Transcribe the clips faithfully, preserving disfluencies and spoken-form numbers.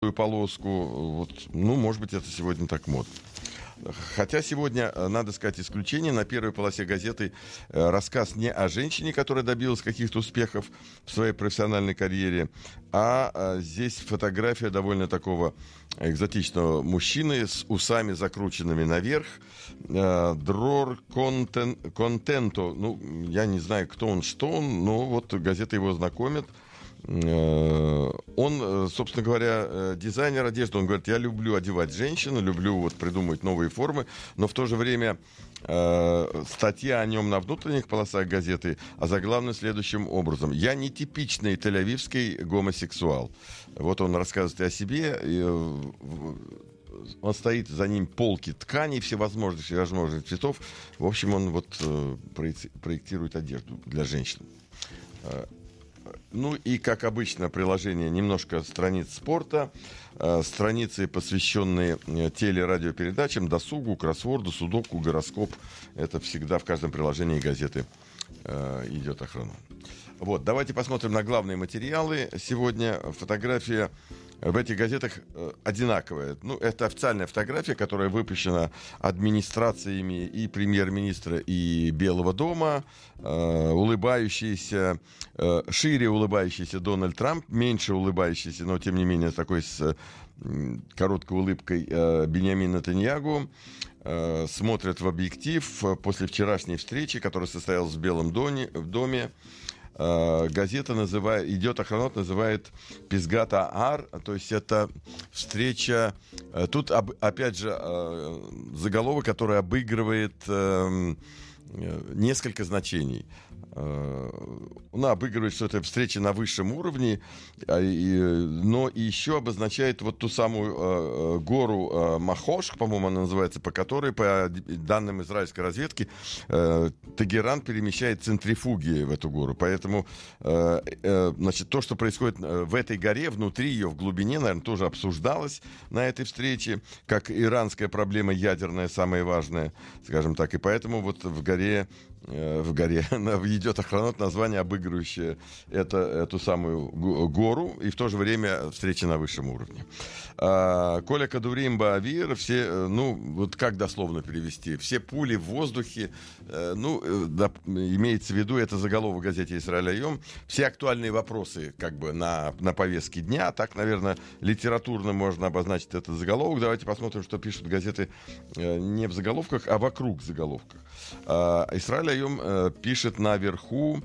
полоску. Вот, ну, может быть, это сегодня так модно. Хотя сегодня, надо сказать, исключение. На первой полосе газеты рассказ не о женщине, которая добилась каких-то успехов в своей профессиональной карьере, а здесь фотография довольно такого экзотичного мужчины с усами, закрученными наверх. Дрор контен, Контенто. Ну, я не знаю, кто он, что он, но вот газета его знакомит. Он, собственно говоря, дизайнер одежды. Он говорит, я люблю одевать женщин, люблю вот придумывать новые формы, но в то же время э, статья о нем на внутренних полосах газеты озаглавлена следующим образом. Я не типичный тель-авивский гомосексуал. Вот он рассказывает о себе. И, он стоит, за ним полки тканей всевозможных, всевозможных цветов. В общем, он вот э, проектирует одежду для женщин. Ну и, как обычно, приложение немножко страниц спорта, э, страницы, посвященные телерадиопередачам, досугу, кроссворду, судоку, гороскоп. Это всегда в каждом приложении газеты э, идет охрана. Вот, давайте посмотрим на главные материалы. Сегодня фотография в этих газетах э, одинаковая. Ну, это официальная фотография, которая выпущена администрациями и премьер-министра, и Белого дома. Э, улыбающийся, э, шире улыбающийся Дональд Трамп, меньше улыбающийся, но тем не менее такой с э, короткой улыбкой э, Биньямин Нетаньягу. Э, смотрят в объектив после вчерашней встречи, которая состоялась в Белом доме. В доме. Газета называет, идет охранот, называет Писгат Аар, то есть это встреча. Тут опять же заголовок, который обыгрывает несколько значений. Он обыгрывает, что это встреча на высшем уровне, но еще обозначает вот ту самую гору Махош, по-моему, она называется, по которой, по данным израильской разведки, Тегеран перемещает центрифуги в эту гору. Поэтому, значит, то, что происходит в этой горе, внутри ее, в глубине, наверное, тоже обсуждалось на этой встрече, как иранская проблема ядерная, самая важная, скажем так. И поэтому вот в горе в горе идет охранот, название, обыгрывающее это, эту самую гору, и в то же время встреча на высшем уровне. А, Коля Кадурим Баавир, все, ну, вот как дословно перевести, все пули в воздухе, э, ну, да, имеется в виду, это заголовок в газете «Исраэль Айом», все актуальные вопросы как бы на, на повестке дня, так, наверное, литературно можно обозначить этот заголовок. Давайте посмотрим, что пишут газеты э, не в заголовках, а вокруг заголовков. А, Исраэль Айом э, пишет наверху,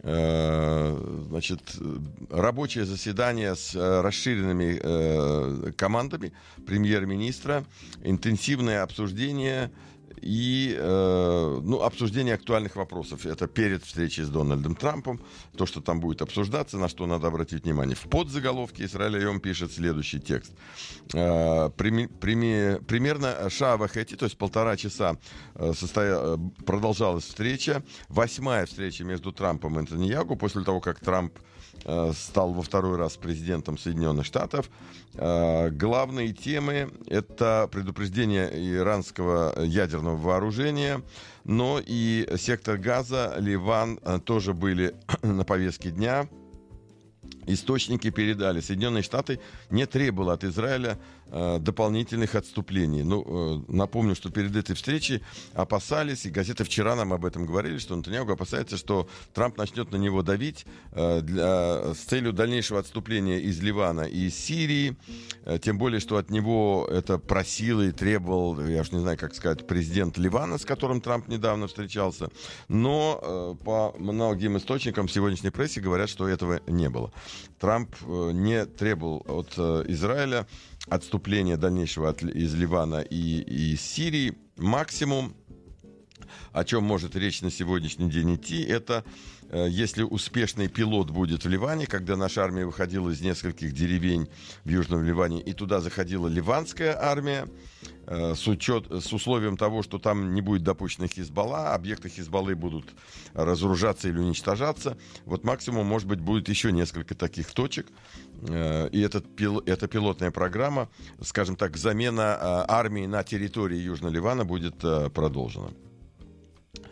э, значит, рабочее заседание с э, расширенными э, командами премьер-министра, интенсивное обсуждение и э, ну, обсуждение актуальных вопросов. Это перед встречей с Дональдом Трампом, то, что там будет обсуждаться, на что надо обратить внимание. В подзаголовке Исраэль Айом пишет следующий текст. Э, прими, прими, примерно шава хэти, то есть полтора часа э, состоя... продолжалась встреча. Восьмая встреча между Трампом и Нетаньягу, после того, как Трамп э, стал во второй раз президентом Соединенных Штатов. Э, главные темы — это предупреждение иранского ядерного вооружения, но и сектор Газа, Ливан тоже были на повестке дня. Источники передали, Соединенные Штаты не требовали от Израиля э, дополнительных отступлений. Ну, э, напомню, что перед этой встречей опасались, и газеты вчера нам об этом говорили, что Нетаньягу опасается, что Трамп начнет на него давить э, для, с целью дальнейшего отступления из Ливана и из Сирии. Э, тем более, что от него это просил и требовал, я уж не знаю, как сказать, президент Ливана, с которым Трамп недавно встречался. Но э, по многим источникам в сегодняшней прессе говорят, что этого не было. Трамп не требовал от Израиля отступления дальнейшего от, из Ливана и, и из Сирии. Максимум, о чем может речь на сегодняшний день идти, это если успешный пилот будет в Ливане, когда наша армия выходила из нескольких деревень в Южном Ливане, и туда заходила ливанская армия, с, учет, с условием того, что там не будет допущено Хизбалла, объекты Хизбаллы будут разоружаться или уничтожаться. Вот максимум, может быть, будет еще несколько таких точек. И этот, эта пилотная программа, скажем так, замена армии на территории Южного Ливана будет продолжена.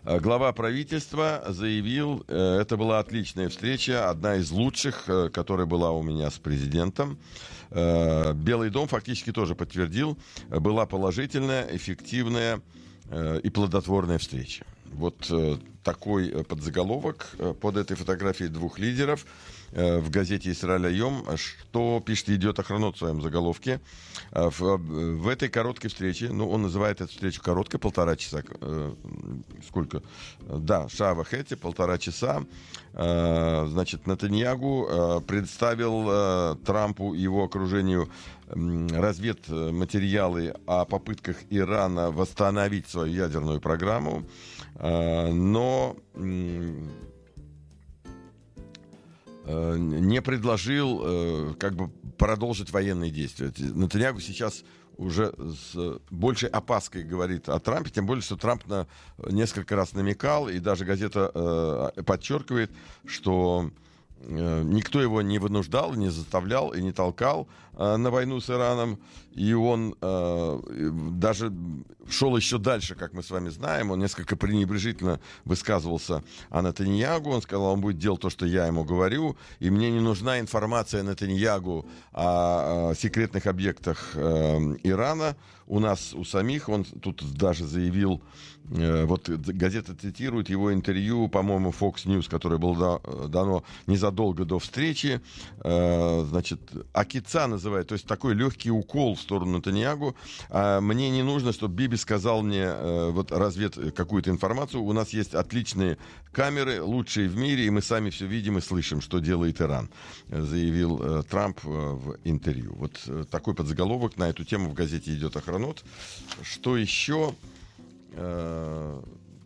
Глава правительства заявил, это была отличная встреча, одна из лучших, которая была у меня с президентом. Белый дом фактически тоже подтвердил, была положительная, эффективная и плодотворная встреча. Вот такой подзаголовок под этой фотографией двух лидеров в газете «Исраэль Айом». Что пишет «Йедиот Ахронот» в своем заголовке. В, в этой короткой встрече, ну, он называет эту встречу короткой, полтора часа. Сколько? Да, Шава Хэти, полтора часа. Значит, Нетаньягу представил Трампу и его окружению разведматериалы о попытках Ирана восстановить свою ядерную программу, но не предложил как бы продолжить военные действия. Нетаньягу сейчас уже с большей опаской говорит о Трампе, тем более, что Трамп на, несколько раз намекал, и даже газета э, подчеркивает, что э, никто его не вынуждал, не заставлял и не толкал э, на войну с Ираном, и он э, даже шел еще дальше, как мы с вами знаем, он несколько пренебрежительно высказывался о Нетаньягу, он сказал, он будет делать то, что я ему говорю, и мне не нужна информация Нетаньягу о, о секретных объектах э, Ирана, у нас, у самих, он тут даже заявил, э, вот газета цитирует его интервью, по-моему, Fox News, которое было да, дано незадолго до встречи, э, значит, акица называет, то есть такой легкий укол в сторону Нетаньягу, э, мне не нужно, чтобы Биби сказал мне э, вот развед какую-то информацию. У нас есть отличные камеры, лучшие в мире, и мы сами все видим и слышим, что делает Иран, заявил э, Трамп э, в интервью. Вот э, такой подзаголовок на эту тему в газете «Йедиот Ахронот». Что еще? Э,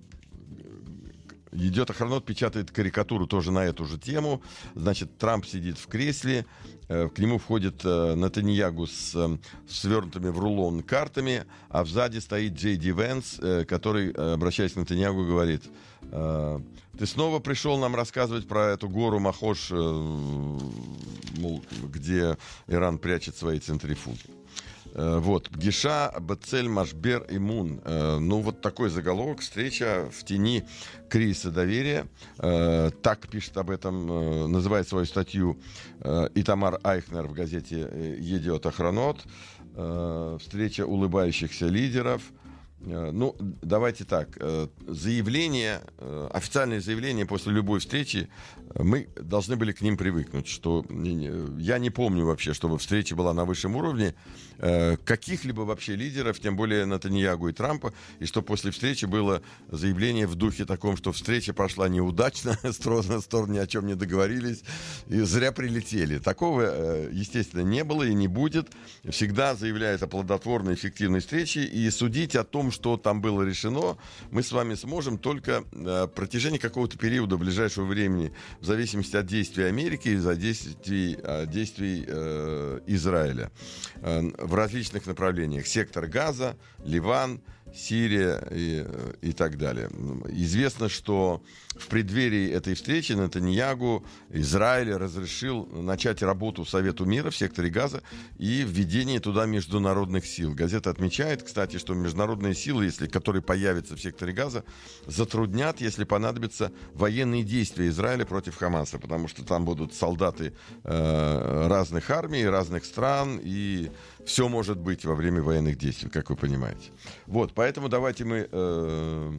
«Йедиот Ахронот» печатает карикатуру тоже на эту же тему. Значит, Трамп сидит в кресле, э, к нему входит э, Нетаньягу с э, свернутыми в рулон картами, а сзади стоит Джей Ди Венс, э, который, э, обращаясь к Нетаньягу, говорит: э, «Ты снова пришел нам рассказывать про эту гору Махош, э, мол, где Иран прячет свои центрифуги». Вот, Гиша, Бацель, Машбер, Имун. Ну, вот такой заголовок. Встреча в тени кризиса доверия. Так пишет об этом, называет свою статью Итамар Айхнер в газете «Йедиот Ахронот». Встреча улыбающихся лидеров. Ну, давайте так. Заявление, официальное заявление после любой встречи, мы должны были к ним привыкнуть, что я не помню вообще, чтобы встреча была на высшем уровне каких-либо вообще лидеров, тем более Нетаньягу и Трампа, и что после встречи было заявление в духе таком, что встреча прошла неудачно, стороны ни о чем не договорились и зря прилетели. Такого, естественно, не было и не будет. Всегда заявляют о плодотворной, эффективной встрече, и судить о том, что там было решено, мы с вами сможем только на протяжении какого-то периода ближайшего времени, в зависимости от действий Америки и от действий, действий э, Израиля э, в различных направлениях. Сектор Газа, Ливан, Сирия и, и так далее. Известно, что в преддверии этой встречи Нетаньягу Израиль разрешил начать работу Совету мира в секторе Газа и введение туда международных сил. Газета отмечает, кстати, что международные силы, если, которые появятся в секторе Газа, затруднят, если понадобятся военные действия Израиля против Хамаса, потому что там будут солдаты э, разных армий, разных стран, и все может быть во время военных действий, как вы понимаете. Вот, поэтому давайте мы э,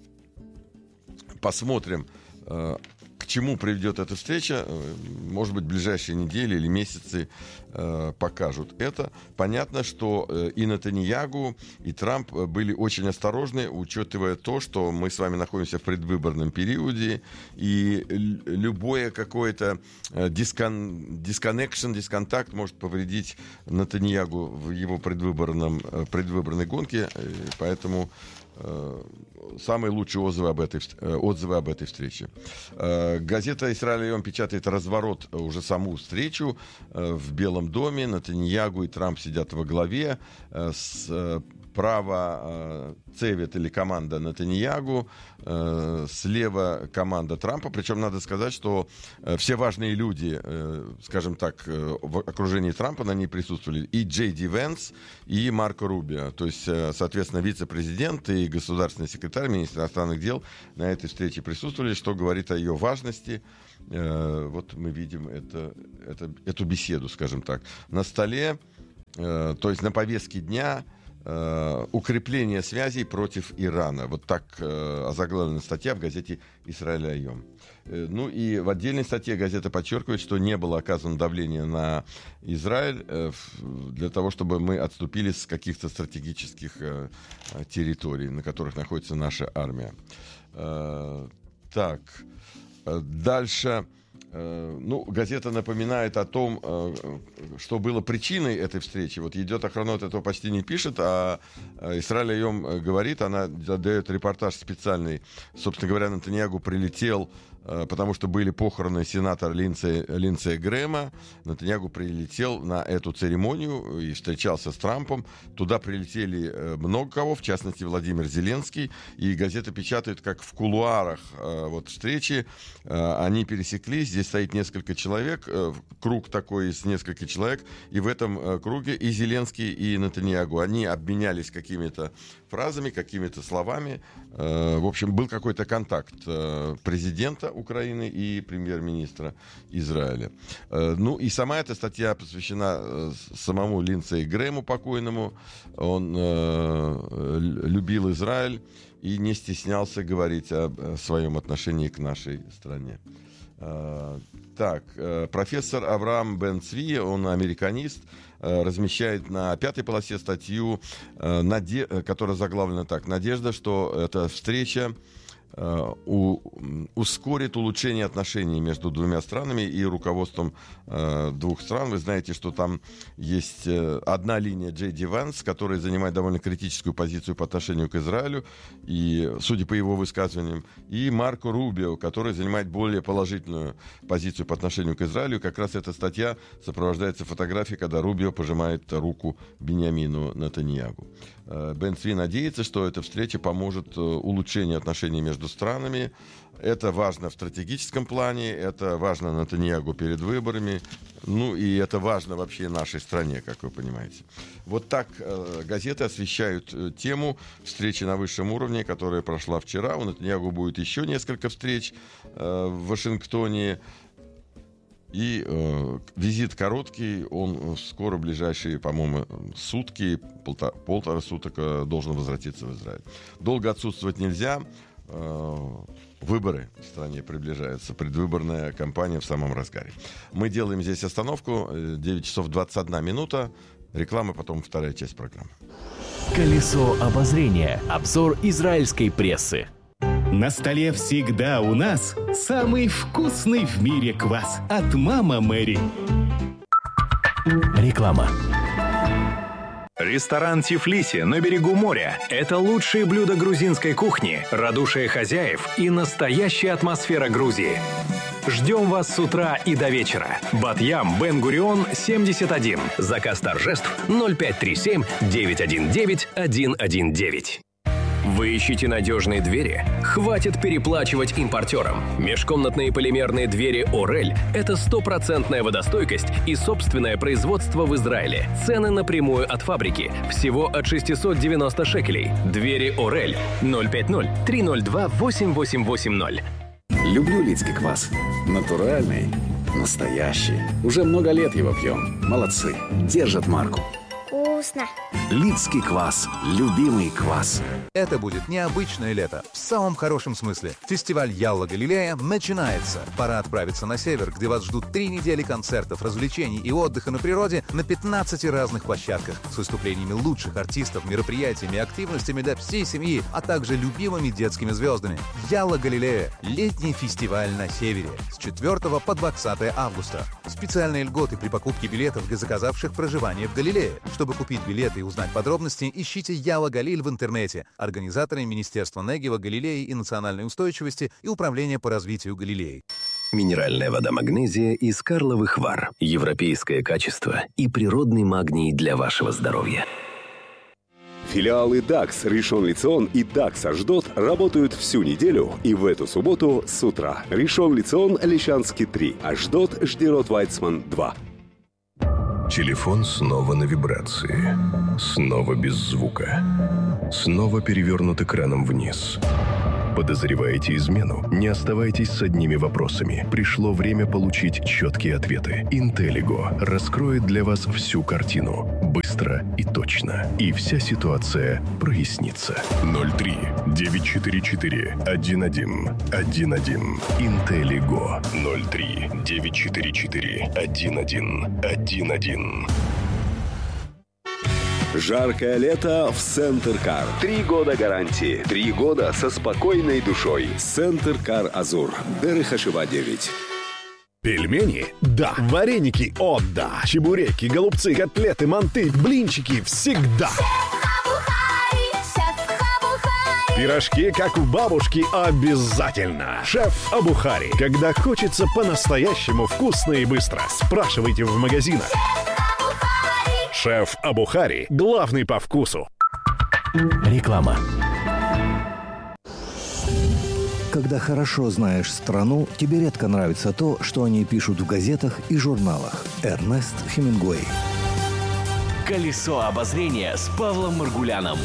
посмотрим, э, к чему приведет эта встреча. Может быть, ближайшие недели или месяцы э, покажут это. Понятно, что э, и Нетаньягу, и Трамп были очень осторожны, учитывая то, что мы с вами находимся в предвыборном периоде, и любое какое-то дискон, дисконнекшн, дисконтакт может повредить Нетаньягу в его предвыборном, предвыборной гонке. Поэтому самые лучшие отзывы об этой, отзывы об этой встрече. Газета «Исраэль Айом» печатает разворот, уже саму встречу в Белом доме. Нетаньягу и Трамп сидят во главе с Справа Цевет или команда Нетаньягу, слева команда Трампа. Причем надо сказать, что все важные люди, скажем так, в окружении Трампа на ней присутствовали. И Джей Ди Венс, и Марко Рубио. То есть, соответственно, вице-президент и государственный секретарь, министр иностранных дел на этой встрече присутствовали, что говорит о ее важности. Вот мы видим это, это, эту беседу, скажем так. На столе, то есть на повестке дня, укрепление связей против Ирана. Вот так озаглавлена статья в газете «Исраэль Айом». Ну и в отдельной статье газета подчеркивает, что не было оказано давление на Израиль для того, чтобы мы отступили с каких-то стратегических территорий, на которых находится наша армия. Так, дальше... Ну, газета напоминает о том, что было причиной этой встречи. Вот Едиот Ахронот этого почти не пишет, а Исраэль Айом говорит, она дает репортаж специальный. Собственно говоря, Нетаньягу прилетел, потому что были похороны сенатора Линдсея, Линдсея Грэма. Нетаньягу прилетел на эту церемонию и встречался с Трампом. Туда прилетели много кого, в частности Владимир Зеленский. И газета печатает, как в кулуарах вот, встречи они пересеклись. Здесь стоит несколько человек, круг такой из нескольких человек. И в этом круге и Зеленский, и Нетаньягу. Они обменялись какими-то фразами, какими-то словами. В общем, был какой-то контакт президента Украины и премьер-министра Израиля. Ну и сама эта статья посвящена самому Линдсею Грэму покойному. Он любил Израиль и не стеснялся говорить о своем отношении к нашей стране. Так, профессор Авраам Бен-Цви, он американист, размещает на пятой полосе статью, которая заглавлена так: «Надежда, что эта встреча У, ускорит улучшение отношений между двумя странами и руководством э, двух стран». Вы знаете, что там есть э, одна линия Джей Ди Венс, которая занимает довольно критическую позицию по отношению к Израилю, и, судя по его высказываниям, и Марко Рубио, который занимает более положительную позицию по отношению к Израилю. Как раз эта статья сопровождается фотографией, когда Рубио пожимает руку Биньямину Нетаньягу. Э, Бен-Цви надеется, что эта встреча поможет э, улучшению отношений между странами. Это важно в стратегическом плане, это важно Нетаньягу перед выборами, ну и это важно вообще нашей стране, как вы понимаете. Вот так э, газеты освещают э, тему встречи на высшем уровне, которая прошла вчера. У Нетаньягу будет еще несколько встреч э, в Вашингтоне. И э, визит короткий, он скоро, ближайшие, по-моему, сутки, полтора, полтора суток э, должен возвратиться в Израиль. Долго отсутствовать нельзя. Выборы в стране приближаются, предвыборная кампания в самом разгаре. Мы делаем здесь остановку, девять часов двадцать одна минута, реклама, потом вторая часть программы. Колесо обозрения. Обзор израильской прессы. На столе всегда у нас самый вкусный в мире квас от Мама Мэри. Реклама. Ресторан Тифлиси на берегу моря – это лучшие блюда грузинской кухни, радушие хозяев и настоящая атмосфера Грузии. Ждем вас с утра и до вечера. Бат-Ям, Бен-Гурион, семьдесят один. Заказ торжеств ноль пять три семь девять один девять один один девять. Вы ищете надежные двери? Хватит переплачивать импортерам. Межкомнатные полимерные двери «Орель» — это стопроцентная водостойкость и собственное производство в Израиле. Цены напрямую от фабрики. Всего от шестьсот девяносто шекелей. Двери «Орель» ноль пять ноль три ноль два восемь восемь восемь ноль. Люблю Лидский квас. Натуральный, настоящий. Уже много лет его пьем. Молодцы. Держат марку. Вкусно. Лидский квас. Любимый квас. Это будет необычное лето, в самом хорошем смысле. Фестиваль Ялла Галилея начинается. Пора отправиться на север, где вас ждут три недели концертов, развлечений и отдыха на природе на пятнадцати разных площадках с выступлениями лучших артистов, мероприятиями и активностями для всей семьи, а также любимыми детскими звездами. Ялла Галилея – летний фестиваль на севере с четвёртого по двадцатое августа. Специальные льготы при покупке билетов для заказавших проживание в Галилее. Чтобы купить билеты и узнать подробности, ищите Ялла Галиль в интернете. Организаторы Министерства Негева, Галилеи и национальной устойчивости и Управление по развитию Галилеи. Минеральная вода «Магнезия» из Карловых Вар. Европейское качество и природный магний для вашего здоровья. Филиалы дакс Ришон Лецион и дакс Ашдод работают всю неделю и в эту субботу с утра. Ришон Лецион, Лещанский три, Ашдод, Ждерот Вайцман два. Телефон снова на вибрации. Снова без звука. Снова перевернут экраном вниз. Подозреваете измену? Не оставайтесь с одними вопросами. Пришло время получить четкие ответы. Интеллиго раскроет для вас всю картину. Быстро и точно. И вся ситуация прояснится. ноль три девять четыре четыре один один один один. Интеллиго. ноль три девять четыре четыре один один один один. Жаркое лето в Центр Кар. Три года гарантии. Три года со спокойной душой. Центр Кар Азур. Дерехашева девять. Пельмени? Да. Вареники? О, да. Чебуреки, голубцы, котлеты, манты, блинчики всегда. Пирожки, как у бабушки, обязательно. Шеф Абухари. Когда хочется по-настоящему вкусно и быстро. Спрашивайте в магазинах. Шеф Абухари. Главный по вкусу. Реклама. Когда хорошо знаешь страну, тебе редко нравится то, что они пишут в газетах и журналах. Эрнест Хемингуэй. Колесо обозрения с Павлом Маргуляном.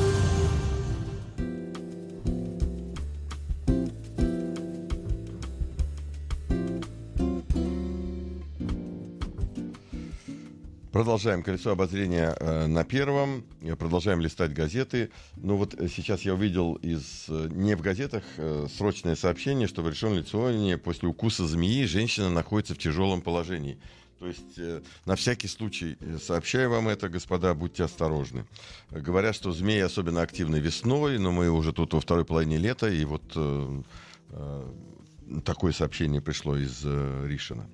Продолжаем колесо обозрения э, на Первом. Продолжаем листать газеты. Ну вот сейчас я увидел из не в газетах э, срочное сообщение, что в Ришон Леционе после укуса змеи женщина находится в тяжелом положении. То есть э, на всякий случай сообщаю вам это, господа, будьте осторожны. Говорят, что змеи особенно активны весной, но мы уже тут во второй половине лета, и вот э, э, такое сообщение пришло из э, Ришона.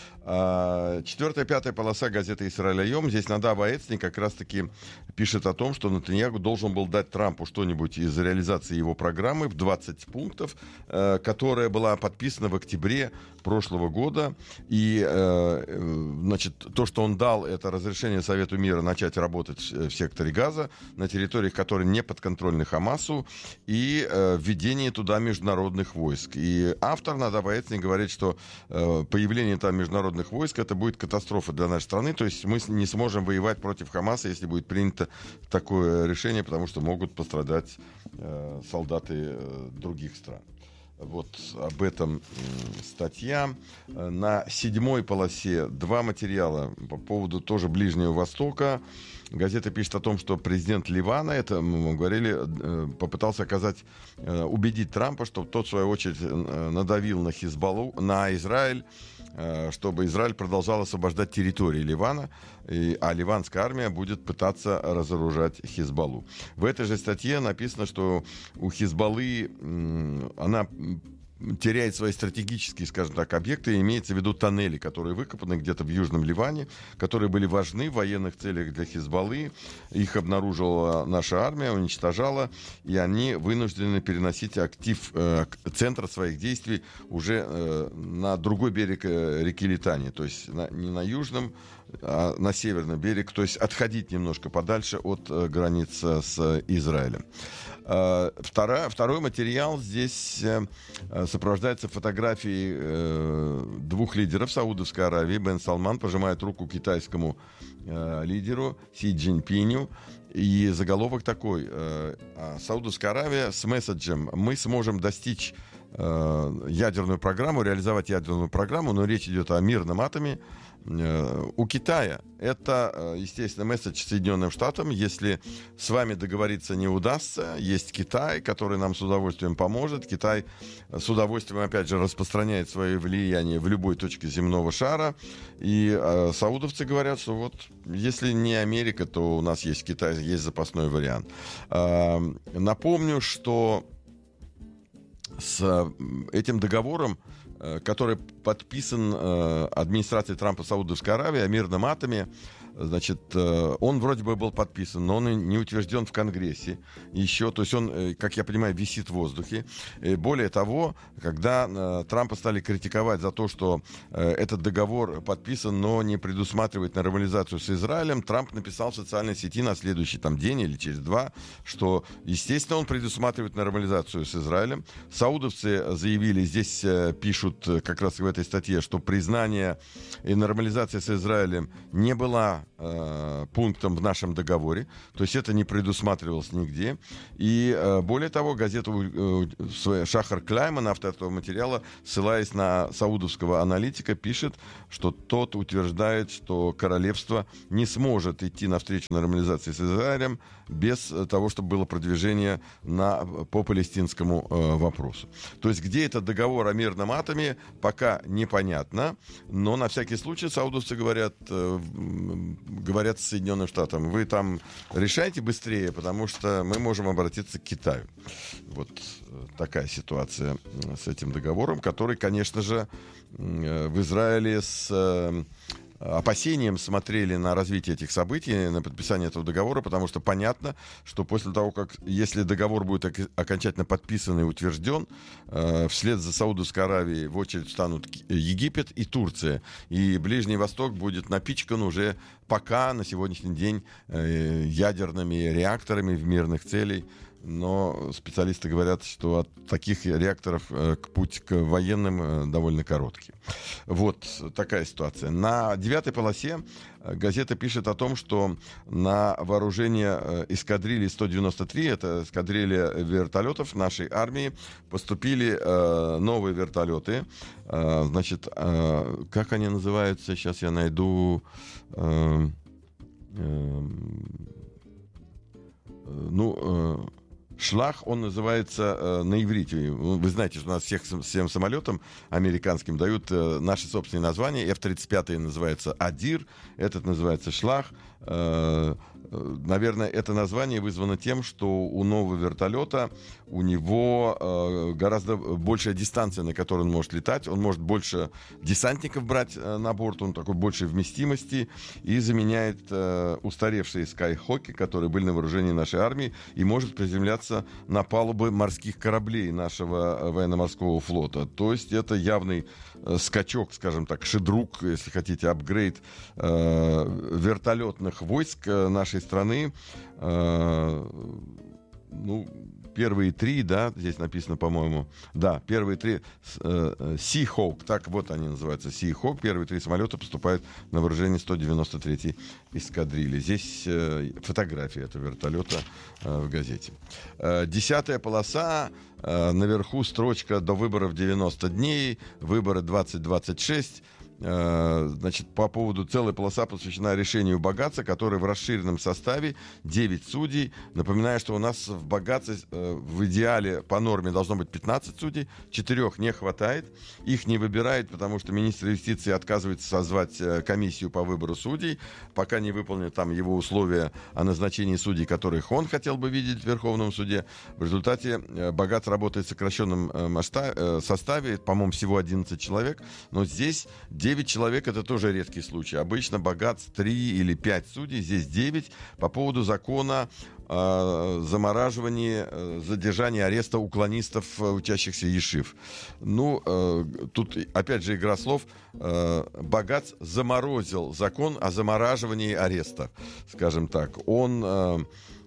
Четвертая, пятая полоса газеты «Исраэль Айом». Здесь Надав Аэцни как раз-таки пишет о том, что Нетаньяху должен был дать Трампу что-нибудь из реализации его программы в двадцать пунктов, которая была подписана в октябре прошлого года. И, значит, то, что он дал, это разрешение Совету мира начать работать в секторе Газа, на территориях, которые не подконтрольны Хамасу, и введение туда международных войск. И автор Надав Аэцни говорит, что появление там международных войск, это будет катастрофа для нашей страны, то есть мы не сможем воевать против Хамаса, если будет принято такое решение, потому что могут пострадать э, солдаты э, других стран. Вот об этом э, статья. На седьмой полосе два материала по поводу тоже Ближнего Востока. Газета пишет о том, что президент Ливана, это мы говорили, э, попытался оказать, э, убедить Трампа, чтобы тот, в свою очередь, э, надавил на Хизбаллу, на Израиль, чтобы Израиль продолжал освобождать территории Ливана, и, а ливанская армия будет пытаться разоружать Хизбаллу. В этой же статье написано, что у Хизбаллы м, она теряет свои стратегические, скажем так, объекты, имеется в виду тоннели, которые выкопаны где-то в Южном Ливане, которые были важны в военных целях для Хизбаллы. Их обнаружила наша армия, уничтожала, и они вынуждены переносить актив, э, центр своих действий уже э, на другой берег э, реки Литани, то есть на, не на южном, а на северный берег, то есть отходить немножко подальше от э, границ с Израилем. Второй, второй материал здесь сопровождается фотографией двух лидеров Саудовской Аравии. Бен Салман пожимает руку китайскому лидеру Си Цзиньпиню. И заголовок такой: Саудовская Аравия с месседжем: мы сможем достичь ядерную программу, реализовать ядерную программу, но речь идет о мирном атоме. У Китая это, естественно, месседж Соединенным Штатам. Если с вами договориться не удастся, есть Китай, который нам с удовольствием поможет. Китай с удовольствием, опять же, распространяет свое влияние в любой точке земного шара. И э, саудовцы говорят, что вот если не Америка, то у нас есть Китай, есть запасной вариант. Э, напомню, что с этим договором, который подписан э, администрацией Трампа в Саудовской Аравии о мирном атоме, Значит, он вроде бы был подписан, но он не утвержден в Конгрессе еще. То есть он, как я понимаю, висит в воздухе. И более того, когда Трампа стали критиковать за то, что этот договор подписан, но не предусматривает нормализацию с Израилем, Трамп написал в социальной сети на следующий там, день или через два, что, естественно, он предусматривает нормализацию с Израилем. Саудовцы заявили, здесь пишут как раз в этой статье, что признание и нормализация с Израилем не была э, пунктом в нашем договоре, то есть это не предусматривалось нигде. И э, более того, газета э, Шахар Кляйман, автор этого материала, ссылаясь на саудовского аналитика, пишет, что тот утверждает, что королевство не сможет идти навстречу нормализации с Израилем без того, чтобы было продвижение на, по палестинскому э, вопросу. То есть где этот договор о мирном атоме, пока непонятно, но на всякий случай саудовцы говорят, э, говорят с Соединенным Штатам, вы там решайте быстрее, потому что мы можем обратиться к Китаю. Вот такая ситуация с этим договором, который, конечно же, в Израиле с э, опасением смотрели на развитие этих событий, на подписание этого договора, потому что понятно, что после того, как, если договор будет ок- окончательно подписан и утвержден, э, вслед за Саудовской Аравией в очередь встанут Египет и Турция. И Ближний Восток будет напичкан уже пока на сегодняшний день э, ядерными реакторами в мирных целях. Но специалисты говорят, что от таких реакторов э, путь к военным э, довольно короткий. Вот такая ситуация. На девятой полосе э, газета пишет о том, что на вооружение э, эскадрильи сто девяносто три, это эскадрилья вертолетов нашей армии, поступили э, новые вертолеты. Э, значит, э, как они называются? Сейчас я найду... Э, э, э, ну... Э, Шлах, он называется э, на иврите. Вы знаете, что у нас всех, всем самолетам американским дают э, наши собственные названия. эф тридцать пять называется Адир, этот называется Шлах. Э, наверное, это название вызвано тем, что у нового вертолета у него э, гораздо большая дистанция, на которой он может летать. Он может больше десантников брать э, на борт, он такой большей вместимости и заменяет э, устаревшие скайхоки, которые были на вооружении нашей армии, и может приземляться на палубы морских кораблей нашего военно-морского флота. То есть это явный э, скачок, скажем так, шедрук, если хотите, апгрейд э, вертолетных войск нашей страны. Э, ну, первые три, да, здесь написано, по-моему, да, первые три э, Seahawk, так вот они называются, Seahawk, первые три самолета поступают на вооружение сто девяносто третьей эскадрильи. Здесь э, фотография этого вертолета э, в газете. Э, десятая полоса, э, наверху строчка «До выборов девяносто дней», выборы двадцать двадцать шесть. Значит, по поводу целая полоса посвящена решению Багаца, который в расширенном составе, девять судей. Напоминаю, что у нас в Багаце в идеале по норме должно быть пятнадцать судей, четырех не хватает. Их не выбирает, потому что министр юстиции отказывается созвать комиссию по выбору судей, пока не выполнит там его условия о назначении судей, которых он хотел бы видеть в Верховном суде. В результате Багац работает в сокращенном составе, по-моему, всего одиннадцать человек, но здесь девять человек — это тоже редкий случай. Обычно Багац три или пять судей, здесь девять. По поводу закона э, замораживания, э, задержания, ареста уклонистов, э, учащихся ешив. Ну, э, тут опять же игра слов. Э, Багац заморозил закон о замораживании ареста, скажем так. Он... Э,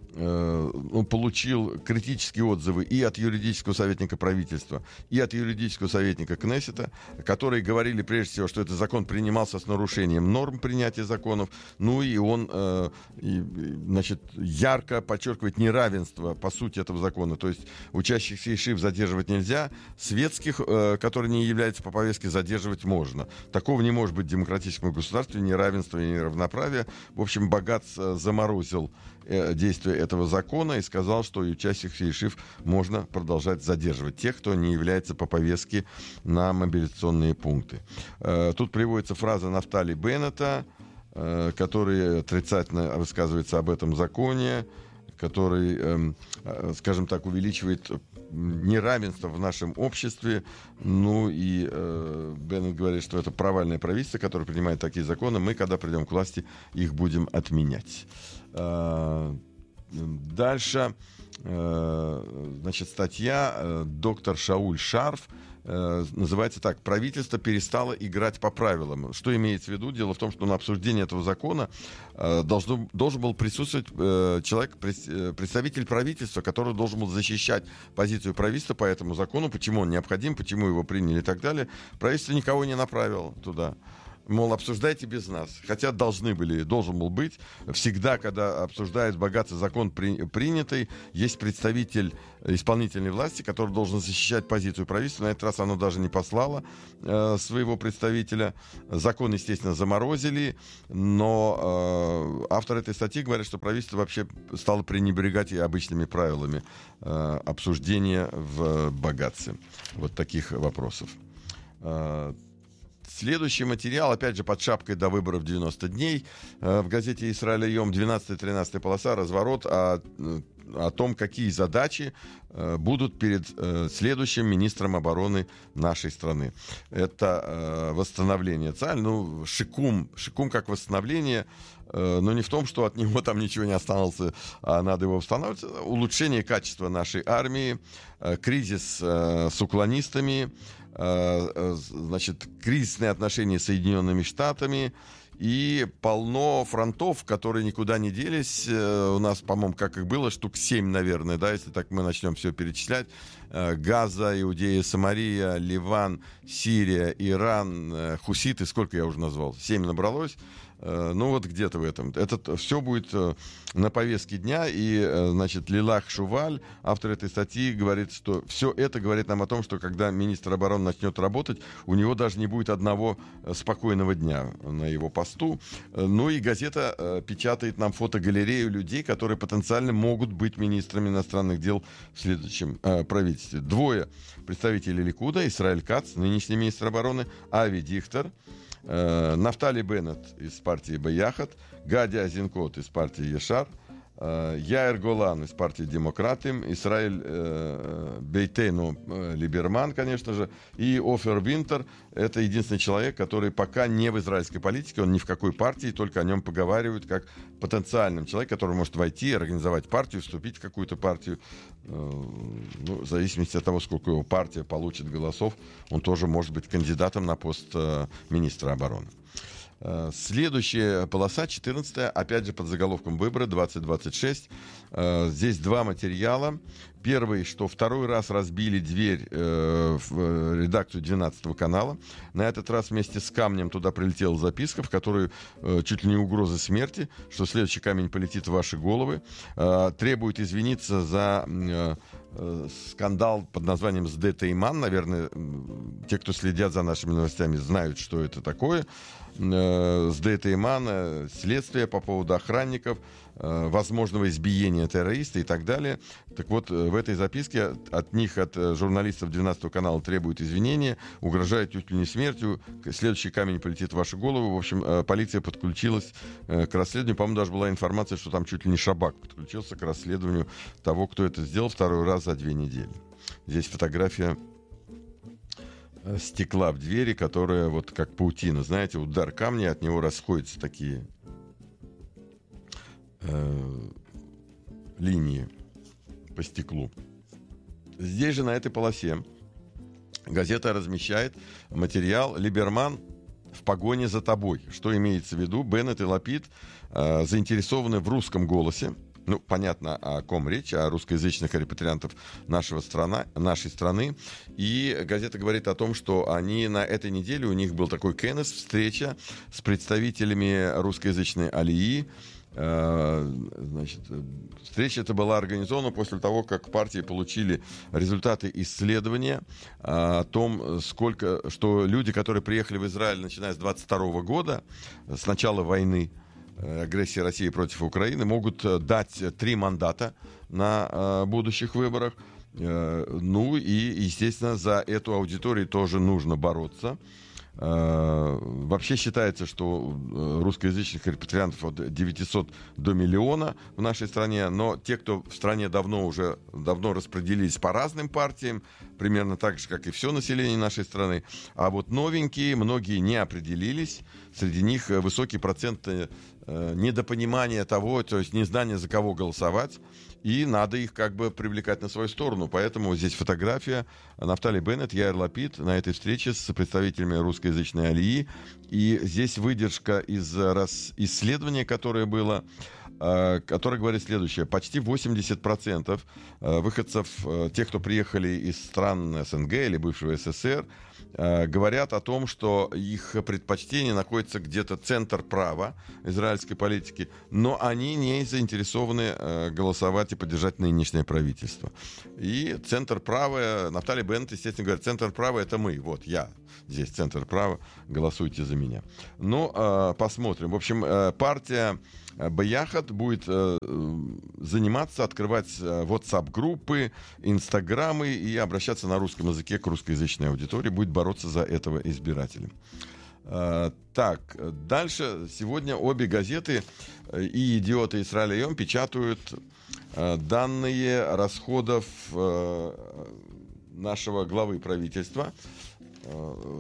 Он получил критические отзывы и от юридического советника правительства, и от юридического советника Кнессета, которые говорили прежде всего, что этот закон принимался с нарушением норм принятия законов, ну и он э, и, значит, ярко подчеркивает неравенство по сути этого закона. То есть учащихся ешив задерживать нельзя, светских, э, которые не являются по повестке, задерживать можно. Такого не может быть в демократическом государстве, неравенства и неравноправия. В общем, Багац э, заморозил э, действия этого закона и сказал, что и учащихся ешив можно продолжать задерживать тех, кто не является по повестке на мобилизационные пункты. Э, тут приводится фраза Нафтали Беннета, э, который отрицательно высказывается об этом законе, который, скажем так, увеличивает неравенство в нашем обществе. Ну и Беннет говорит, что это провальное правительство, которое принимает такие законы. Мы, когда придем к власти, их будем отменять. Дальше, значит, статья доктор Шауль Шарф. Называется так: правительство перестало играть по правилам. Что имеется в виду? Дело в том, что на обсуждении этого закона должен, должен был присутствовать человек, представитель правительства, который должен был защищать позицию правительства по этому закону, почему он необходим, почему его приняли и так далее. Правительство никого не направило туда. Мол, обсуждайте без нас. Хотя должны были, должен был быть. Всегда, когда обсуждают богатый закон при, принятый, есть представитель исполнительной власти, который должен защищать позицию правительства. На этот раз оно даже не послало э, своего представителя. Закон, естественно, заморозили, но э, автор этой статьи говорит, что правительство вообще стало пренебрегать и обычными правилами э, обсуждения в богатстве вот таких вопросов. Э, Следующий материал, опять же, под шапкой «До выборов девяносто дней». В газете «Исраэль Айом» двенадцатая-тринадцатая полоса, разворот о, о том, какие задачи будут перед следующим министром обороны нашей страны. Это восстановление ЦАЛЬ, ну, шикум, шикум как восстановление, но не в том, что от него там ничего не осталось, а надо его восстанавливать. Улучшение качества нашей армии, кризис с уклонистами, значит, кризисные отношения с Соединенными Штатами и полно фронтов, которые никуда не делись. У нас, по-моему, как их было, штук семь, наверное, да, если так мы начнем все перечислять. Газа, Иудея, Самария, Ливан, Сирия, Иран, хуситы, сколько я уже назвал? Семь набралось. Ну вот где-то в этом. Это все будет на повестке дня. И, значит, Лилах Шуваль, автор этой статьи, говорит, что все это говорит нам о том, что когда министр обороны начнет работать, у него даже не будет одного спокойного дня на его посту. Ну и газета печатает нам фотогалерею людей, которые потенциально могут быть министрами иностранных дел в следующем э, правительстве. Двое представителей Ликуда: Исраэль Кац, нынешний министр обороны, Ави Дихтер, Нафтали Беннет из партии Баяхат, Гади Азинкот из партии Ешар, Яир Голан из партии Демократим, Исраэль э, Бейтейну э, Либерман, конечно же, и Офер Винтер. Это единственный человек, который пока не в израильской политике, он ни в какой партии, только о нем поговаривают как потенциальном человеке, который может войти, организовать партию, вступить в какую-то партию. Э, ну, в зависимости от того, сколько его партия получит голосов, он тоже может быть кандидатом на пост э, министра обороны. Следующая полоса, четырнадцатая, опять же под заголовком «Выборы двадцать двадцать шесть». Здесь два материала. Первый, что второй раз разбили дверь в редакцию двенадцатого канала. На этот раз вместе с камнем туда прилетела записка, в которой чуть ли не угроза смерти, что следующий камень полетит в ваши головы. Требует извиниться за скандал под названием «Сде Тейман». Наверное, те, кто следят за нашими новостями, знают, что это такое. Сде Тейман, следствие по поводу охранников, возможного избиения террориста и так далее. Так вот, в этой записке от них, от журналистов двенадцатого канала, требуют извинения, угрожают чуть ли не смертью, следующий камень полетит в вашу голову. В общем, полиция подключилась к расследованию. По-моему, даже была информация, что там чуть ли не Шабак подключился к расследованию того, кто это сделал второй раз за две недели. Здесь фотография стекла в двери, которая вот как паутина, знаете, удар камня, от него расходятся такие э, линии по стеклу. Здесь же на этой полосе газета размещает материал «Либерман в погоне за тобой». Что имеется в виду? Беннет и Лапид э, заинтересованы в русском голосе. Ну, понятно, о ком речь, о русскоязычных репатриантов нашего страна, нашей страны. И газета говорит о том, что они на этой неделе, у них был такой кенес, встреча с представителями русскоязычной алии. Значит, встреча эта была организована после того, как партии получили результаты исследования о том, сколько, что люди, которые приехали в Израиль, начиная с двадцать второго года, с начала войны, агрессии России против Украины, могут дать три мандата на э, будущих выборах. Э, ну и, естественно, за эту аудиторию тоже нужно бороться. Вообще считается, что русскоязычных репатриантов от девятисот до миллиона в нашей стране, но те, кто в стране давно уже давно распределились по разным партиям, примерно так же, как и все население нашей страны, а вот новенькие, многие не определились, среди них высокий процент недопонимания того, то есть незнания, за кого голосовать, и надо их как бы привлекать на свою сторону. Поэтому здесь фотография Нафтали Беннет, Яир Лапид на этой встрече с представителями русскоязычной алии. И здесь выдержка из исследования, которое было, которое говорит следующее. Почти восемьдесят процентов выходцев, тех, кто приехали из стран СНГ или бывшего СССР, говорят о том, что их предпочтение находится где-то центр-право израильской политики, но они не заинтересованы голосовать и поддержать нынешнее правительство. И центр-право, Нафтали Беннет, естественно, говорит, центр-право — это мы, вот я здесь центр-право, голосуйте за меня. Ну, посмотрим. В общем, партия Бияхат будет э, заниматься, открывать WhatsApp-группы, инстаграмы и обращаться на русском языке к русскоязычной аудитории, будет бороться за этого избирателя. Э, так, дальше. Сегодня обе газеты, и «Идиот» и «Исраэль Айом», печатают э, данные расходов э, нашего главы правительства э,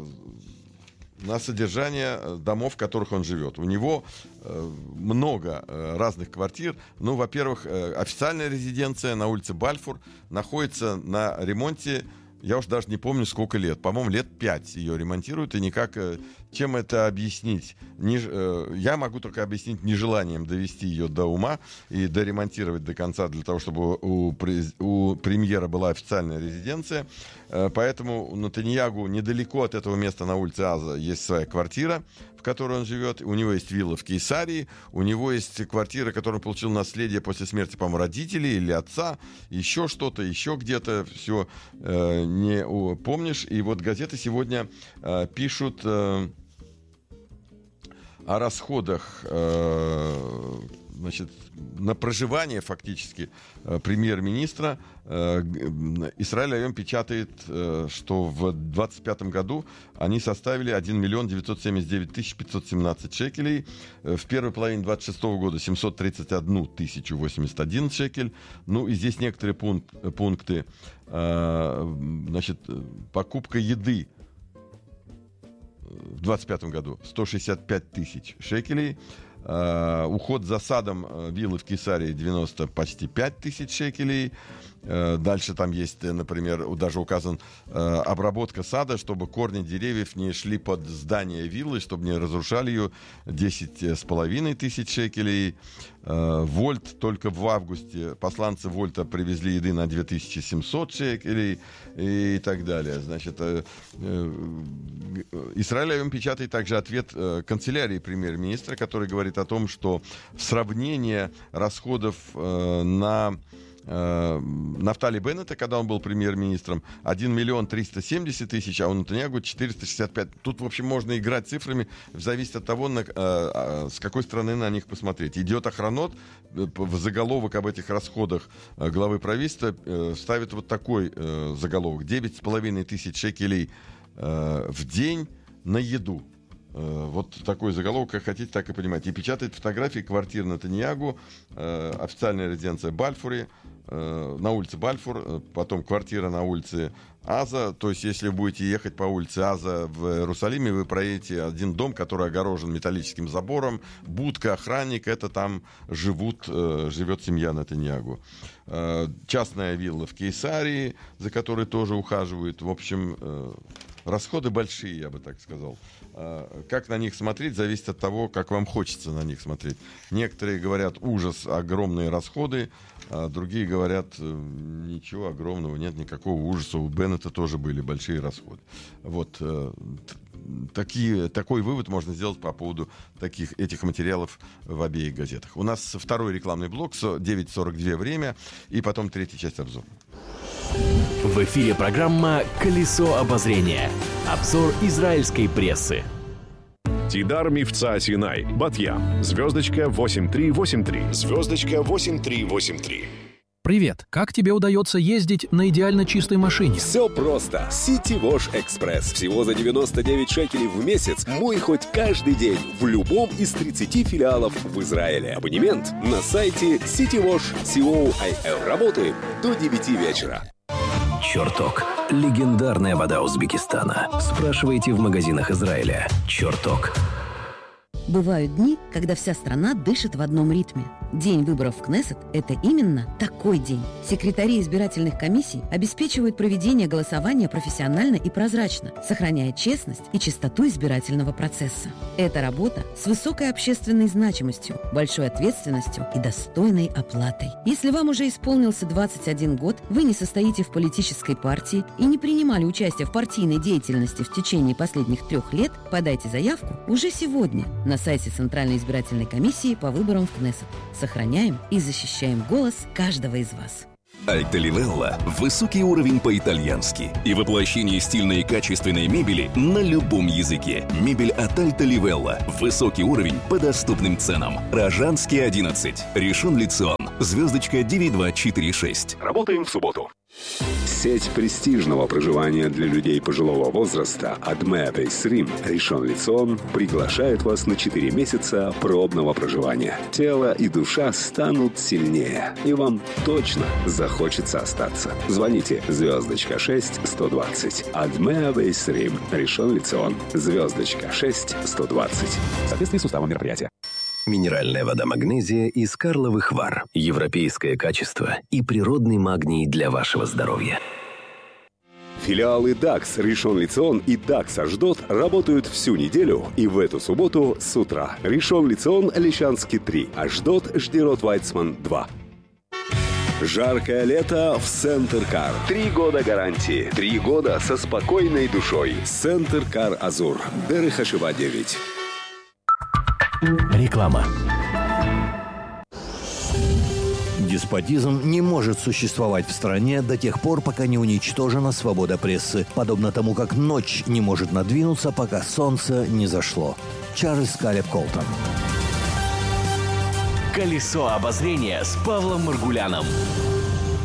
на содержание домов, в которых он живет. У него э, много э, разных квартир. Ну, во-первых, э, официальная резиденция на улице Бальфур находится на ремонте, я уж даже не помню, сколько лет. По-моему, лет пять ее ремонтируют, и никак... Э, чем это объяснить? Не, э, я могу только объяснить нежеланием довести ее до ума и доремонтировать до конца, для того, чтобы у, у премьера была официальная резиденция. Э, поэтому у Нетаньягу недалеко от этого места на улице Аза есть своя квартира, в которой он живет. У него есть вилла в Кейсарии, у него есть квартира, которую он получил наследие после смерти, по-моему, родителей или отца, еще что-то, еще где-то, все э, не о, помнишь. И вот газеты сегодня э, пишут э, о расходах э, значит, на проживание фактически э, премьер-министра. э, Исраэль Айом печатает, э, что в двадцать пятом году они составили один миллион девятьсот семьдесят девять тысяч пятьсот семнадцать шекелей. В первой половине двадцать шестого года семьсот тридцать одну тысячу восемьдесят один шекель. Ну и здесь некоторые пункт, пункты. Э, значит, покупка еды в двадцать пятом году сто шестьдесят пять тысяч шекелей. Uh, уход за садом uh, виллы в Кейсарии девяносто почти пять тысяч шекелей. Uh, дальше там есть, например, даже указан uh, обработка сада, чтобы корни деревьев не шли под здание виллы, чтобы не разрушали ее, десять с половиной тысяч шекелей. Uh, Вольт только в августе, посланцы Вольта привезли еды на две тысячи семьсот шекелей и так далее. Значит, uh, uh, Исраэль Айом печатает также ответ uh, канцелярии премьер-министра, который говорит о том, что сравнение расходов э, на э, Нафтали Беннета, когда он был премьер-министром, один миллион триста семьдесят тысяч, а у Нетаньягу четыреста шестьдесят пять. Тут, в общем, можно играть цифрами, зависит от того, на, э, э, с какой стороны на них посмотреть. Идет Охранот, э, в заголовок об этих расходах э, главы правительства э, ставит вот такой э, заголовок: девять с половиной тысяч шекелей э, в день на еду. Вот такой заголовок, как хотите, так и понимаете. И печатает фотографии квартир Нетаньягу, э, официальная резиденция Бальфуре, э, на улице Бальфур, э, потом квартира на улице Аза. То есть, если вы будете ехать по улице Аза в Иерусалиме, вы проедете один дом, который огорожен металлическим забором, будка, охранник, это там живут, э, живет семья Нетаньягу. Э, частная вилла в Кейсарии, за которой тоже ухаживают. В общем, э, расходы большие, я бы так сказал. Как на них смотреть, зависит от того, как вам хочется на них смотреть. Некоторые говорят: ужас, огромные расходы, а другие говорят: ничего огромного, нет никакого ужаса. У Беннета тоже были большие расходы. Вот такие, такой вывод можно сделать по поводу таких, этих материалов в обеих газетах. У нас второй рекламный блок, девять сорок два время, и потом третья часть обзора. В эфире программа «Колесо обозрения». Обзор израильской прессы. Тидар Мивца Синай, Бат-Ям, звездочка восемь три восемь три, звездочка восемь три восемь три. Привет. Как тебе удается ездить на идеально чистой машине? Все просто. City Wash Express. Всего за девяносто девять шекелей в месяц. Мой хоть каждый день в любом из тридцати филиалов в Израиле. Абонемент на сайте citywash точка co. Работаем до девяти вечера. Чертог. Легендарная вода Узбекистана. Спрашивайте в магазинах Израиля. Чертог. Бывают дни, когда вся страна дышит в одном ритме. День выборов в Кнессет – это именно такой день. Секретари избирательных комиссий обеспечивают проведение голосования профессионально и прозрачно, сохраняя честность и чистоту избирательного процесса. Это работа с высокой общественной значимостью, большой ответственностью и достойной оплатой. Если вам уже исполнился двадцать один год, вы не состоите в политической партии и не принимали участие в партийной деятельности в течение последних трех лет, подайте заявку уже сегодня на сайте Центральной избирательной комиссии по выборам в Кнессет. Сохраняем и защищаем голос каждого из вас. Альта Ливелла – высокий уровень по-итальянски и воплощение стильной и качественной мебели на любом языке. Мебель от Альта Ливелла – высокий уровень по доступным ценам. Рожанский одиннадцать, Ришон Ле-Цион, звездочка девять два четыре шесть. Работаем в субботу. Сеть престижного проживания для людей пожилого возраста Адме Бейсрим Ришон Ле-Цион приглашает вас на четыре месяца пробного проживания. Тело и душа станут сильнее, и вам точно захочется остаться. Звоните звездочка шесть сто двадцать. Адме Бейсрим Ришон Ле-Цион, звездочка шесть сто двадцать. В соответствии с уставом мероприятия. Минеральная вода магнезия из Карловых Вар. Европейское качество и природный магний для вашего здоровья. Филиалы дакс Ришон Ле-Цион и дакс Ашдот работают всю неделю и в эту субботу с утра. Ришон Ле-Цион Лещанский три, Ашдот Ждерот Вайцман два. Жаркое лето в Центр Кар. Три года гарантии. Три года со спокойной душой. Центр Кар Азур. Дерех Хашива девять. Реклама. Деспотизм не может существовать в стране до тех пор, пока не уничтожена свобода прессы, подобно тому, как ночь не может надвинуться, пока солнце не зашло. Чарльз Калеб Колтон. Колесо обозрения с Павлом Маргуляном.